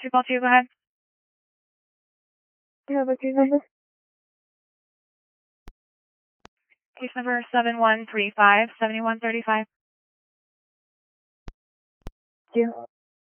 2 go ahead. Do you have a case number? Case number 7135, 7135. Thank you.